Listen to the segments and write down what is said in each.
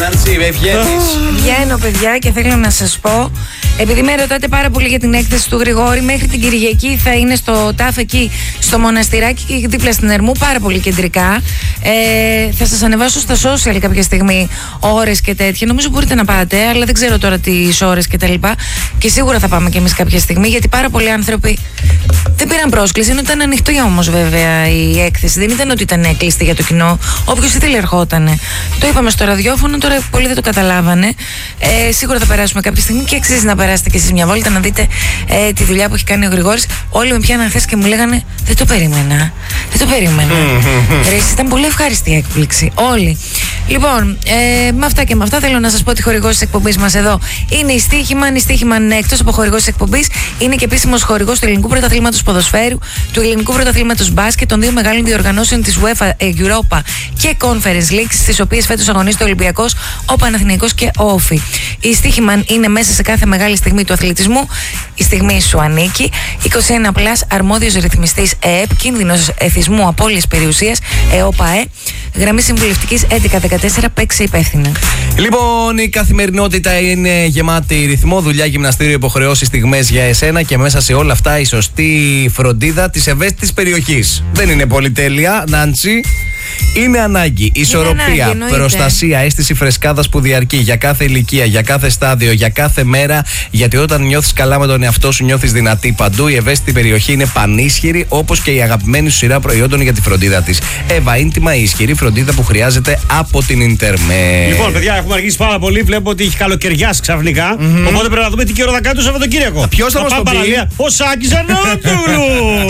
Νάντσι, Βγαίνω, παιδιά, και θέλω να σας πω, επειδή με ρωτάτε πάρα πολύ για την έκθεση του Γρηγόρη, μέχρι την Κυριακή θα είναι στο ΤΑΦ εκεί, στο Μοναστηράκι και δίπλα στην Ερμού, πάρα πολύ κεντρικά. Θα σας ανεβάσω στα social κάποια στιγμή ώρες και τέτοια. Νομίζω μπορείτε να πάτε, αλλά δεν ξέρω τώρα τις ώρες και τα λοιπά. Και σίγουρα θα πάμε κι εμείς κάποια στιγμή, γιατί πάρα πολλοί άνθρωποι δεν πήραν πρόσκληση. Ενώ ήταν ανοιχτό όμως βέβαια η έκθεση. Δεν ήταν ότι ήταν κλειστή για το κοινό. Όποιος ήθελε ερχότανε. Το είπαμε στο ραδιόφωνο, τώρα πολλοί δεν το καταλάβανε. Σίγουρα θα περάσουμε κάποια στιγμή και αξίζει να περάσετε κι εσείς μια βόλτα να δείτε τη δουλειά που έχει κάνει ο Γρηγόρης. Όλοι με πιάναν χθες και μου λέγανε δεν το περίμενα. Ρε, ήταν πολύ ευχάριστη η έκπληξη. Όλοι. Λοιπόν, με αυτά και με αυτά θέλω να σας πω ότι χορηγός της εκπομπής μας εδώ είναι η Στίχημαν. Η Στίχημαν, εκτός από χορηγός της εκπομπής, είναι και επίσημος χορηγός του Ελληνικού Πρωταθλήματος Ποδοσφαίρου, του Ελληνικού Πρωταθλήματος Μπάσκετ, των δύο μεγάλων διοργανώσεων της UEFA Europa και Conference League, στις οποίες φέτος αγωνίζεται ο Ολυμπιακός, ο Παναθηναϊκός και ο Όφη. Η Στίχημαν είναι μέσα σε κάθε μεγάλη στιγμή του αθλητισμού. Η στιγμή σου ανήκει. 21+, αρμόδιος ρυθμιστής ΕΕΠ, κίνδυνος εθισμού, απώλειας περιουσίας, ΕΟΠΑΕ. Γραμμή συμβουλευτικής 1114, παίξε υπεύθυνα. Λοιπόν, η καθημερινότητα είναι γεμάτη ρυθμό, δουλειά, γυμναστήριο, υποχρεώσεις, στιγμές για εσένα και μέσα σε όλα αυτά η σωστή φροντίδα της ευαίσθητης περιοχής. Δεν είναι πολυτέλεια, Νάντσι. Είναι ανάγκη, ισορροπία, ανάγκη, προστασία, αίσθηση φρεσκάδας που διαρκεί για κάθε ηλικία, για κάθε στάδιο, για κάθε μέρα. Γιατί όταν νιώθεις καλά με τον εαυτό σου, νιώθεις δυνατή παντού. Η ευαίσθητη περιοχή είναι πανίσχυρη, όπως και η αγαπημένη σου σειρά προϊόντων για τη φροντίδα της. Εύα Ίντιμα, η ισχυρή φροντίδα που χρειάζεται από την Ιντερμέ. Λοιπόν, παιδιά, έχουμε αργήσει πάρα πολύ. Βλέπω ότι έχει καλοκαιριάσει ξαφνικά. Οπότε πρέπει να δούμε τι καιρό θα κάνει το Σαββατοκύριακο. Ποιος θα μας το πει? Ο Σάκης Αρναούτογλου.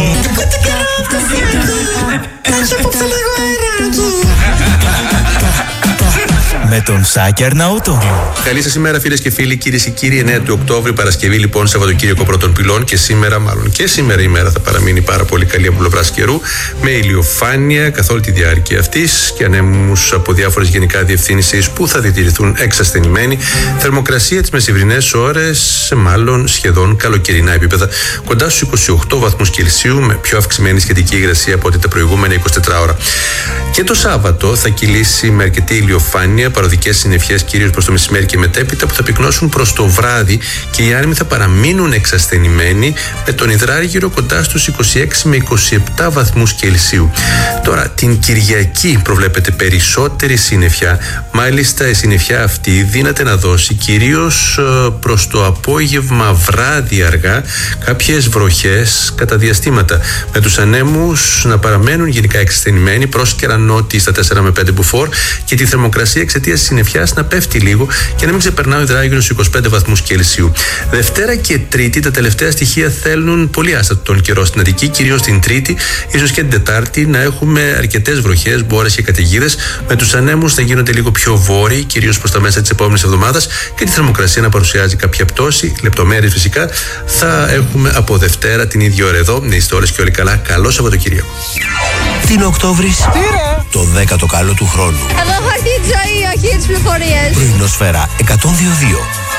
Με τον Σάκη Αρναούτογλου. Καλή σας ημέρα, φίλες και φίλοι, κυρίες και κύριοι. 9 του Οκτώβρη, Παρασκευή, λοιπόν, Σαββατοκύριακο πρώτων πυλών. Και σήμερα η μέρα θα παραμείνει πάρα πολύ καλή από πλευράς καιρού, με ηλιοφάνεια καθ' όλη τη διάρκεια αυτής και ανέμους από διάφορες γενικά διευθύνσεις που θα διατηρηθούν εξασθενημένοι. Θερμοκρασία τις μεσημβρινές ώρες, μάλλον σχεδόν καλοκαιρινά επίπεδα, κοντά στους 28 βαθμούς Κελσίου, με πιο αυξημένη σχετική υγρασία από ό,τι τα προηγούμενα 24 ώρα. Και το Σάββατο θα κυλήσει με αρκετή ηλιοφάνεια, παροδικές συννεφιές κυρίως προς το μεσημέρι και μετέπειτα, που θα πυκνώσουν προς το βράδυ και οι άνεμοι θα παραμείνουν εξασθενημένοι, με τον υδράργυρο κοντά στους 26 με 27 βαθμούς Κελσίου. Τώρα, την Κυριακή προβλέπεται περισσότερη συννεφιά. Μάλιστα, η συννεφιά αυτή δύναται να δώσει κυρίως προς το απόγευμα, βράδυ αργά, κάποιες βροχές κατά διαστήματα, με τους ανέμους να παραμένουν γενικά εξασθενημένοι, πρόσκαιρα νότιοι στα 4 με 5 μποφόρ, και τη θερμοκρασία εξαιτίας της συννεφιάς να πέφτει λίγο και να μην ξεπερνά ο υδράργυρος στους 25 βαθμούς Κελσίου. Δευτέρα και Τρίτη, τα τελευταία στοιχεία θέλουν πολύ άστατο τον καιρό στην Αττική, κυρίως την Τρίτη, ίσως και την Τετάρτη, να έχουμε αρκετές βροχές, μπόρες και καταιγίδες, με τους ανέμους να γίνονται λίγο πιο βόρειοι, κυρίως προς τα μέσα της επόμενης εβδομάδας, και τη θερμοκρασία να παρουσιάζει κάποια πτώση. Λεπτομέρειες φυσικά θα έχουμε από Δευτέρα την ίδια ώρα εδώ. Να είστε όλες και όλοι καλά. Καλό Σαββατοκύριακο. Τι Οκτώβρης, το 10ο καλό του χρόνου. Εδώ έχω έρθει τη ζωή, όχι τις πληροφορίες. Πρωινόσφαιρα 102.2.